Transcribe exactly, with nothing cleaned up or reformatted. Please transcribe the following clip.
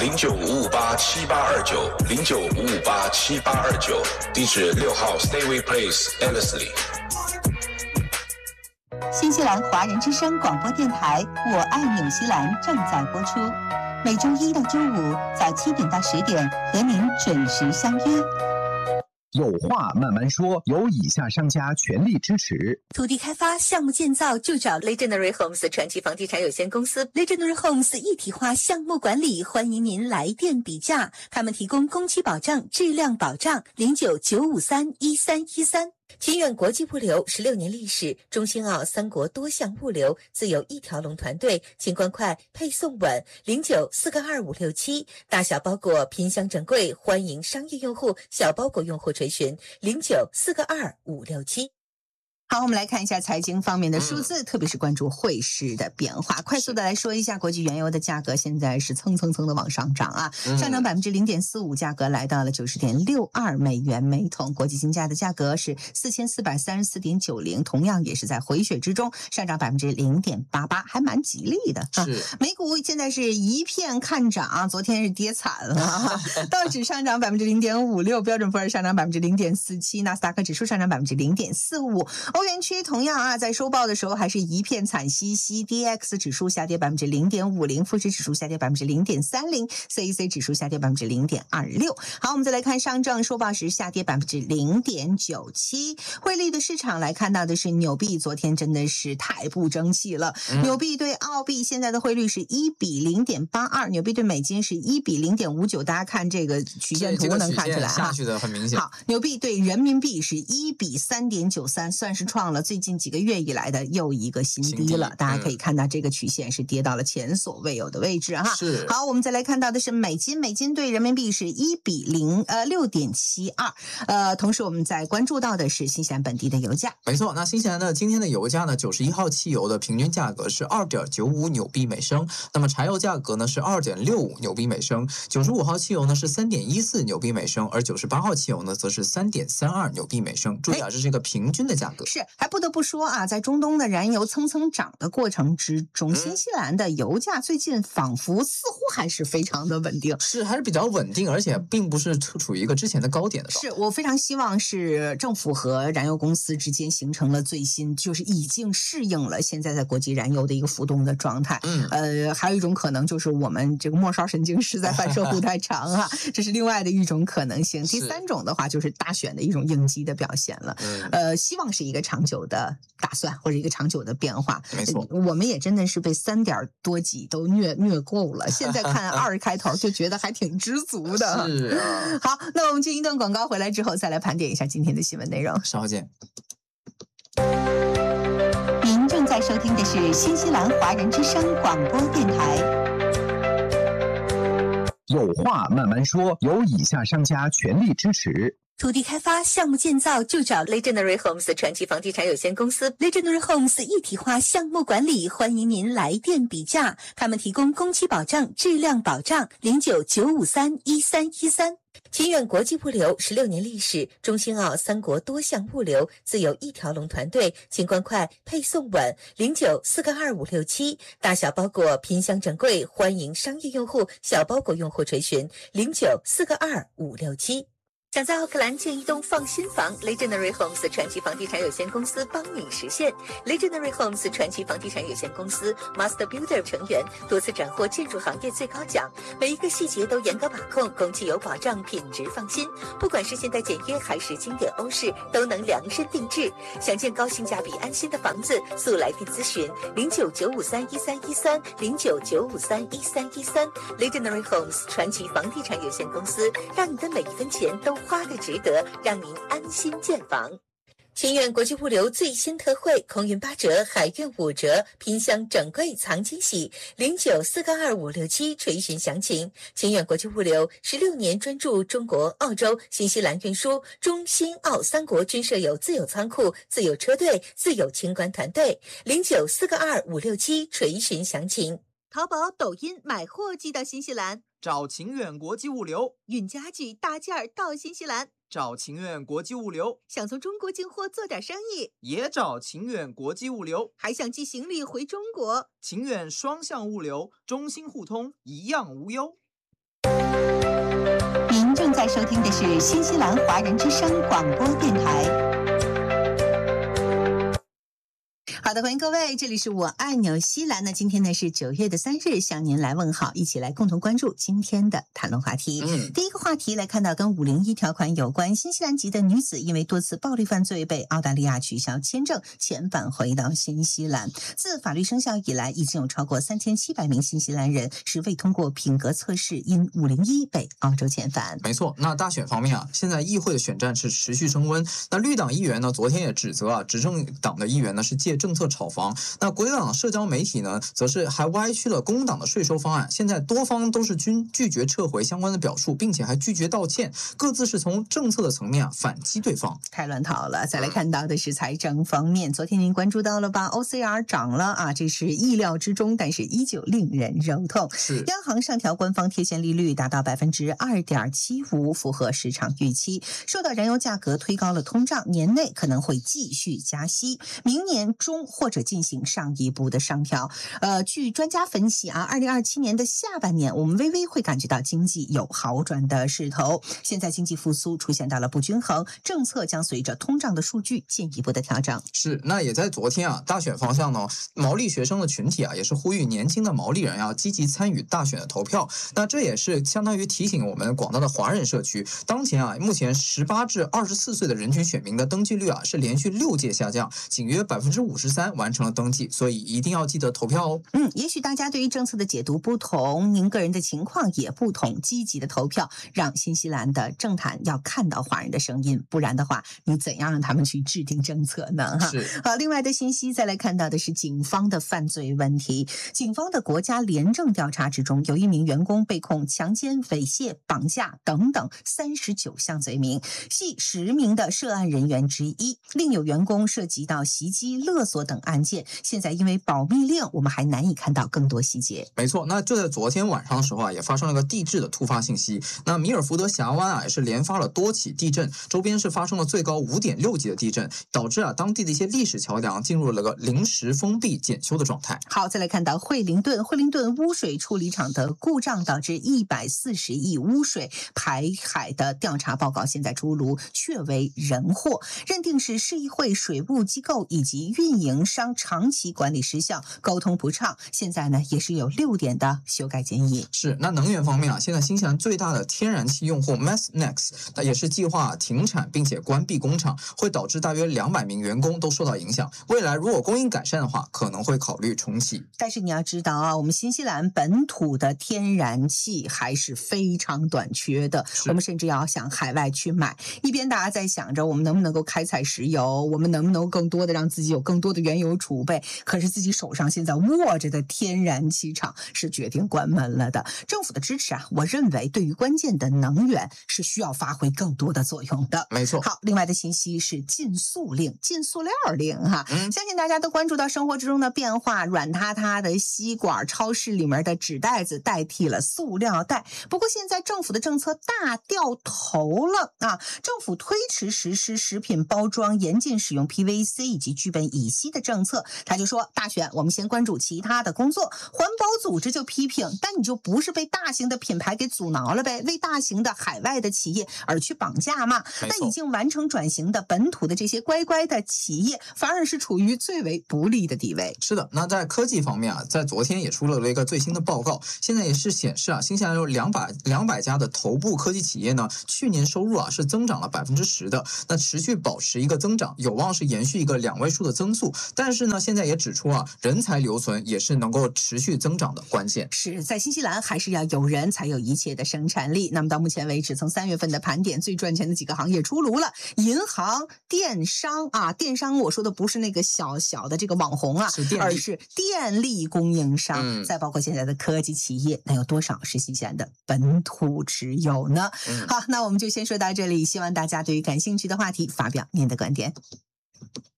零九五五八七八二九零九五五八七八二九，地址六号 Stayway Place Ellerslie。 新西兰华人之声广播电台《我爱纽西兰》正在播出，每周一到周五早七点到十点和您准时相约。 有话慢慢说，由以下商家全力支持。 土地开发、项目建造就找 Legendary Homes 传奇房地产有限公司。Legendary Homes 一体化项目管理，欢迎您来电比价。他们提供工期保障、质量保障。零九九五三一三一三。秦远国际物流十六年历史，中兴澳三国多项物流自有一条龙团队，清关快，配送稳。零九四个二五六七，大小包裹拼箱整柜，欢迎商业用户、小包裹用户垂询。零九四个二五六七。好，我们来看一下财经方面的数字，嗯、特别是关注汇市的变化。快速的来说一下，国际原油的价格现在是蹭蹭蹭的往上涨啊，嗯、上涨百分之零点四五，价格来到了九十点六二美元每桶。国际金价的价格是四千四百三十四点九零，同样也是在回血之中，上涨百分之零点八八，还蛮吉利的。是、啊、美股现在是一片看涨，昨天是跌惨了，道指上涨百分之零点五六，标准普尔上涨百分之零点四七，纳斯达克指数上涨百分之零点四五。欧元区同样啊，在收报的时候还是一片惨兮兮 ，D X 指数下跌百分之零点五零，富时指数下跌百分之零点三零 ，C A C 指数下跌百分之零点二六。好，我们再来看上证收报时下跌百分之零点九七。汇率的市场来看到的是纽币，昨天真的是太不争气了。嗯、纽币对澳币现在的汇率是一比零点八二，纽币对美金是一比零点五九。大家看这个曲线图能看出来啊， 下去的很明显。 好，纽币对人民币是一比三点九三，算是创了最近几个月以来的又一个新低了。大家可以看到这个曲线是跌到了前所未有的位置哈。 是。 好，我们再来看到的是美金，美金对人民币是一比零呃六点七二。呃，同时我们在关注到的是新西兰本地的油价。 没错，那新西兰的今天的油价呢，九十一号汽油的平均价格是二点九五纽币每升，那么柴油价格呢是二点六五纽币每升，九十五号汽油呢是三点一四纽币每升，而九十八号汽油呢则是三点三二纽币每升。注意啊，这是一个平均的价格。 是，还不得不说啊，在中东的燃油蹭蹭涨的过程之中，嗯、新西兰的油价最近仿佛似乎还是非常的稳定， 是还是比较稳定，而且并不是处于一个之前的高点的。 是我非常希望是政府和燃油公司之间形成了最新，就是已经适应了现在在国际燃油的一个浮动的状态。嗯，呃，还有一种可能就是我们这个末梢神经实在反射弧太长啊，这是另外的一种可能性。第三种的话就是大选的一种应激的表现了。嗯、呃，希望是一个长久的打算或者一个长久的变化。 没错， 我们也真的是被三点多几都虐虐够了，现在看二开头就觉得还挺知足的。 是啊。 好，那我们进一段广告，回来之后再来盘点一下今天的新闻内容。 稍后见。 您正在收听的是新西兰华人之声广播电台。 有话慢慢说，由以下商家全力支持。 土地开发、项目建造就找 Legendary Homes 传奇房地产有限公司。Legendary Homes 一体化项目管理，欢迎您来电比价。他们提供工期保障、质量保障。零九九五三一三一三。秦远国际物流十六年历史，中兴澳三国多项物流自有一条龙团队，清关快，配送稳。零九四个二五六七，大小包裹拼箱整柜，欢迎商业用户、小包裹用户垂询。零九四个二五六七。想在奥克兰建一栋放心房 ，Legendary Homes 传奇房地产有限公司帮你实现。Legendary Homes 传奇房地产有限公司 Master Builder 成员，多次斩获建筑行业最高奖，每一个细节都严格把控，工期有保障，品质放心。不管是现代简约还是经典欧式，都能量身定制。想建高性价比、安心的房子，速来电咨询零九九五三一三一三零九九五三一三一三。Legendary Homes 传奇房地产有限公司，让你的每一分钱都花得值得，让您安心建房。秦远国际物流最新特惠，空运八折，海运五折，拼箱整柜藏惊喜。零九四个二五六七垂询详情。秦远国际物流十六年专注中国、澳洲、新西兰运输，中新澳三国均设有自有仓库、自有车队、自有清关团队。零九四个二五六七垂询详情。淘宝、抖音买货寄到新西兰， 找秦远国际物流； 运家具大件儿到新西兰， 找秦远国际物流； 想从中国进货做点生意， 也找秦远国际物流； 还想寄行李回中国， 秦远双向物流，中新互通，一样无忧。 您正在收听的是新西兰华人之声广播电台。好的，欢迎各位，这里是我爱纽西兰。那今天呢是九月的三日，向您来问好，一起来共同关注今天的谈论话题。嗯，第一个话题来看到跟五零一条款有关，新西兰籍的女子因为多次暴力犯罪被澳大利亚取消签证，遣返回到新西兰。自法律生效以来，已经有超过三千七百名新西兰人是未通过品格测试，因五零一被澳洲遣返。 没错，那大选方面啊，现在议会的选战是持续升温。那绿党议员呢，昨天也指责啊，执政党的议员呢是借政策炒房。那国民党社交媒体呢，则是还歪曲了工党的税收方案。现在多方都是均拒绝撤回相关的表述，并且还拒绝道歉，各自是从政策的层面啊反击对方， 太乱套了。再来看到的是财政方面，昨天您关注到了吧 ？O C R 涨了啊，这是意料之中，但是依旧令人肉痛。 是央行上调官方贴现利率达到百分之二点七五，符合市场预期。受到燃油价格推高了通胀，年内可能会继续加息，明年中或者进行上一步的上调。呃，据专家分析啊，二零二七年的下半年，我们微微会感觉到经济有好转的势头。现在经济复苏出现到了不均衡，政策将随着通胀的数据进一步的调整。 是，那也在昨天啊，大选方向呢，毛利学生的群体啊，也是呼吁年轻的毛利人要积极参与大选的投票。那这也是相当于提醒我们广大的华人社区，当前啊，目前十八至二十四岁的人群选民的登记率啊，是连续六届下降，仅约百分之五十三完成了登记，所以一定要记得投票哦。 嗯，也许大家对于政策的解读不同，您个人的情况也不同，积极的投票，让新西兰的政坛要看到华人的声音，不然的话，你怎样让他们去制定政策呢？哈， 是。 好，另外的信息再来看到的是警方的犯罪问题。警方的国家廉政调查之中，有一名员工被控强奸、猥亵、绑架等等三十九项罪名，系十名的涉案人员之一。另有员工涉及到袭击、勒索等案件，现在因为保密令，我们还难以看到更多细节。 没错，那就在昨天晚上的时候啊，也发生了个地质的突发信息。那米尔福德峡湾啊，也是连发了多起地震，周边是发生了最高五点六级的地震，导致啊当地的一些历史桥梁进入了个临时封闭检修的状态。 好，再来看到惠灵顿，惠灵顿污水处理厂的故障导致一百四十亿污水排海的调查报告现在出炉，确为人祸，认定是市议会水务机构以及运营商长期管理失效，沟通不畅。现在呢，也是有六点的修改建议。 是，那能源方面啊，现在新西兰最大的天然气用户 Methanex， 那也是计划停产并且关闭工厂，会导致大约两百名员工都受到影响。未来如果供应改善的话，可能会考虑重启。 但是你要知道啊，我们新西兰本土的天然气还是非常短缺的，我们甚至要向海外去买。一边大家在想着我们能不能够开采石油，我们能不能更多的让自己有更多的原油储备，可是自己手上现在握着的天然气厂是决定关门了的。政府的支持啊，我认为对于关键的能源是需要发挥更多的作用的。 没错。 好，另外的信息是禁塑令、禁塑料令哈、嗯，相信大家都关注到生活之中的变化，软塌塌的吸管，超市里面的纸袋子代替了塑料袋。不过现在政府的政策大掉头了啊！政府推迟实施食品包装严禁使用 P V C 以及聚苯乙烯的政策，他就说大选我们先关注其他的工作。环保组织就批评，但你就不是被大型的品牌给阻挠了呗？为大型的海外的企业而去绑架嘛？那已经完成转型的本土的这些乖乖的企业，反而是处于最为不利的地位。 是的，那在科技方面啊，在昨天也出了一个最新的报告，现在也是显示啊，新西兰有两百两百家的头部科技企业呢，去年收入啊是增长了百分之十的，那持续保持一个增长，有望是延续一个两位数的增速。但是呢，现在也指出啊，人才留存也是能够持续增长的关键。 是在新西兰还是要有人才有一切的生产力。那么到目前为止，从三月份的盘点，最赚钱的几个行业出炉了，银行、电商啊，电商我说的不是那个小小的这个网红啊， 是而是电力供应商、 嗯， 再包括现在的科技企业，那有多少是新西兰的本土持有呢？ 嗯、 好，那我们就先说到这里，希望大家对于感兴趣的话题发表您的观点。